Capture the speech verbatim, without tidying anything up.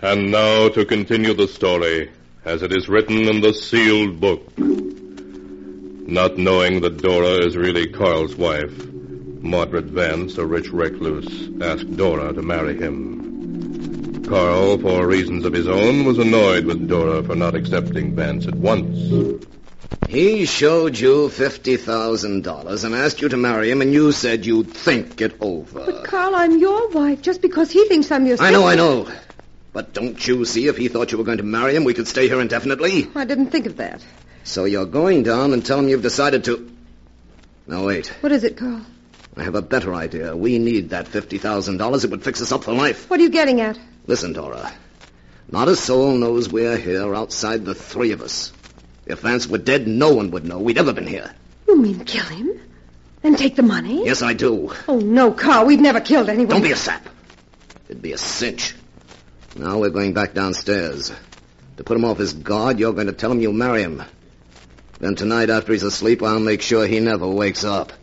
And now to continue the story, as it is written in the sealed book. Not knowing that Dora is really Carl's wife, Mordred Vance, a rich recluse, asked Dora to marry him. Carl, for reasons of his own, was annoyed with Dora for not accepting Vance at once. He showed you fifty thousand dollars and asked you to marry him, and you said you'd think it over. But, Carl, I'm your wife, just because he thinks I'm your sister. I know, I know. But don't you see, if he thought you were going to marry him, we could stay here indefinitely? I didn't think of that. So you're going down and tell him you've decided to... Now, wait. What is it, Carl? I have a better idea. We need that fifty thousand dollars. It would fix us up for life. What are you getting at? Listen, Dora. Not a soul knows we're here outside the three of us. If Vance were dead, no one would know we'd ever been here. You mean kill him? And take the money? Yes, I do. Oh, no, Carl. We've never killed anyone. Don't be a sap. It'd be a cinch. Now we're going back downstairs. To put him off his guard, you're going to tell him you'll marry him. Then tonight, after he's asleep, I'll make sure he never wakes up.